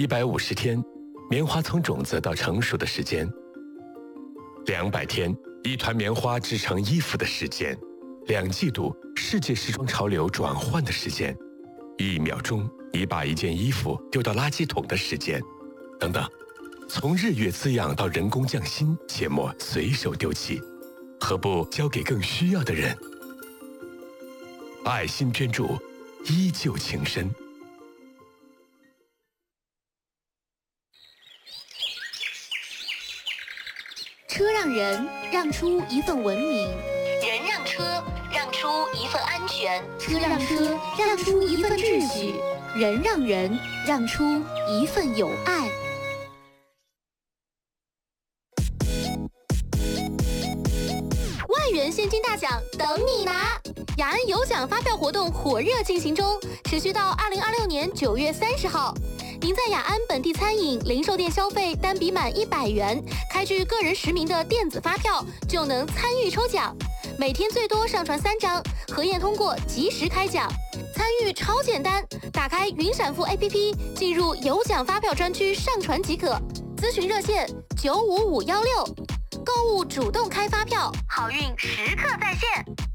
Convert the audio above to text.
150天，棉花从种子到成熟的时间；200天，一团棉花织成衣服的时间；2季度，世界时装潮流转换的时间；1秒钟，你把一件衣服丢到垃圾桶的时间，等等。从日月滋养到人工匠心，切莫随手丢弃，何不交给更需要的人？爱心捐助，依旧情深。 车让人让出一份文明， 人让车让出一份安全， 车让车让出一份秩序，人让人让出一份友爱。 万元现金大奖等你拿！雅安有奖发票活动火热进行中，持续到2026年9月30号。您在雅安本地餐饮、零售店消费单笔满100元，开具个人实名的电子发票，就能参与抽奖。每天最多上传3张，核验通过及时开奖。参与超简单，打开云闪付 APP， 进入有奖发票专区上传即可。咨询热线95516。购物主动开发票，好运时刻在线。